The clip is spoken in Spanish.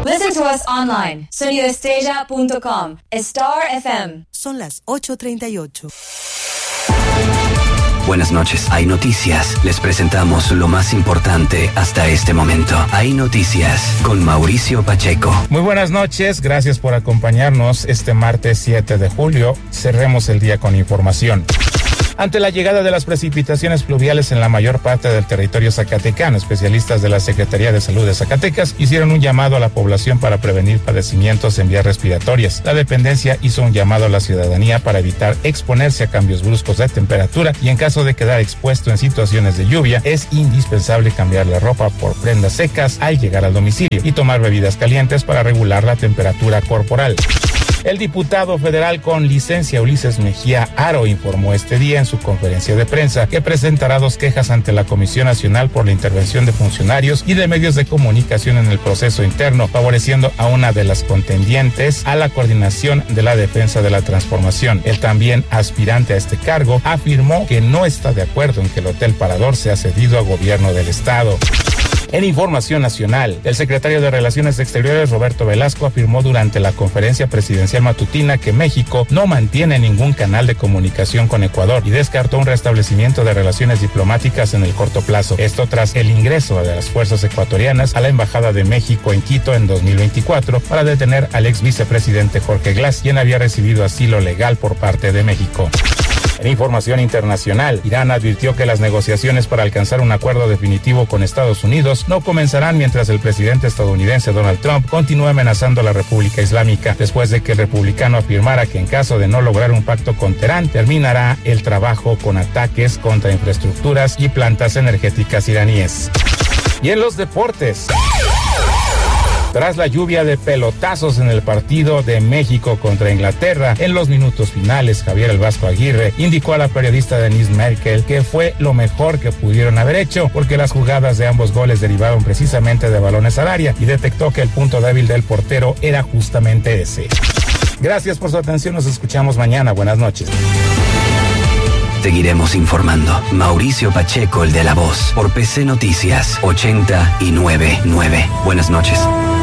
Listen to us online. Sonidoestrella.com. Star FM. Son las 8:38. Buenas noches. Hay noticias. Les presentamos lo más importante hasta este momento. Hay noticias con Mauricio Pacheco. Muy buenas noches. Gracias por acompañarnos este martes 7 de julio. Cerremos el día con información. Ante la llegada de las precipitaciones pluviales en la mayor parte del territorio zacatecano, especialistas de la Secretaría de Salud de Zacatecas hicieron un llamado a la población para prevenir padecimientos en vías respiratorias. La dependencia hizo un llamado a la ciudadanía para evitar exponerse a cambios bruscos de temperatura y en caso de quedar expuesto en situaciones de lluvia, es indispensable cambiar la ropa por prendas secas al llegar al domicilio y tomar bebidas calientes para regular la temperatura corporal. El diputado federal con licencia Ulises Mejía Aro informó este día en su conferencia de prensa que presentará 2 quejas ante la Comisión Nacional por la intervención de funcionarios y de medios de comunicación en el proceso interno, favoreciendo a una de las contendientes a la coordinación de la defensa de la transformación. El también aspirante a este cargo afirmó que no está de acuerdo en que el Hotel Parador sea cedido a gobierno del estado. En información nacional, el secretario de Relaciones Exteriores, Roberto Velasco, afirmó durante la conferencia presidencial matutina que México no mantiene ningún canal de comunicación con Ecuador y descartó un restablecimiento de relaciones diplomáticas en el corto plazo. Esto tras el ingreso de las fuerzas ecuatorianas a la Embajada de México en Quito en 2024 para detener al ex vicepresidente Jorge Glass, quien había recibido asilo legal por parte de México. En información internacional, Irán advirtió que las negociaciones para alcanzar un acuerdo definitivo con Estados Unidos no comenzarán mientras el presidente estadounidense Donald Trump continúe amenazando a la República Islámica, después de que el republicano afirmara que en caso de no lograr un pacto con Teherán, terminará el trabajo con ataques contra infraestructuras y plantas energéticas iraníes. Y en los deportes, tras la lluvia de pelotazos en el partido de México contra Inglaterra, en los minutos finales, Javier El Vasco Aguirre indicó a la periodista Denise Merkel que fue lo mejor que pudieron haber hecho, porque las jugadas de ambos goles derivaron precisamente de balones al área y detectó que el punto débil del portero era justamente ese. Gracias por su atención, nos escuchamos mañana. Buenas noches. Seguiremos informando. Mauricio Pacheco, el de La Voz, por PC Noticias 899. Buenas noches.